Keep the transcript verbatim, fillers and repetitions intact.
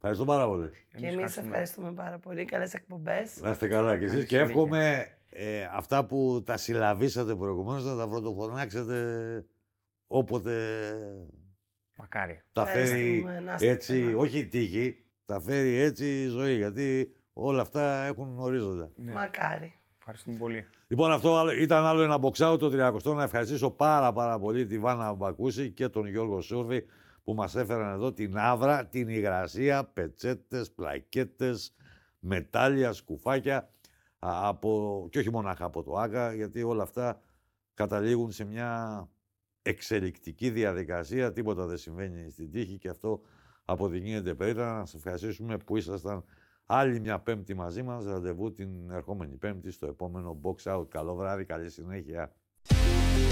Ευχαριστώ πάρα πολύ. Και εμείς ευχαριστούμε πάρα πολύ. Καλές εκπομπές. Να είστε καλά κι εσείς και εύχομαι ε, αυτά που τα συλλαβήσατε προηγουμένως να τα πρωτοφωνάξετε όποτε Μακάρι. τα φέρει έτσι, όχι η τύχη, τα φέρει έτσι η ζωή, γιατί όλα αυτά έχουν ορίζοντα. Ναι. Μακάρι. Ευχαριστούμε πολύ. Λοιπόν, αυτό ήταν άλλο ένα box out το τριακοστό. Να ευχαριστήσω πάρα πάρα πολύ τη Βάνα Μπακούση και τον Γιώργο Σούρβη που μας έφεραν εδώ την άβρα, την υγρασία, πετσέτες, πλακέτες, μετάλλια, σκουφάκια, από, και όχι μονάχα από το ΆΚΑ, γιατί όλα αυτά καταλήγουν σε μια εξελικτική διαδικασία, τίποτα δεν συμβαίνει στην τύχη και αυτό αποδεικνύεται περίτρανα. Να σας ευχαριστήσουμε που ήσασταν άλλη μια Πέμπτη μαζί μας, ραντεβού την ερχόμενη Πέμπτη στο επόμενο Box Out. Καλό βράδυ, καλή συνέχεια.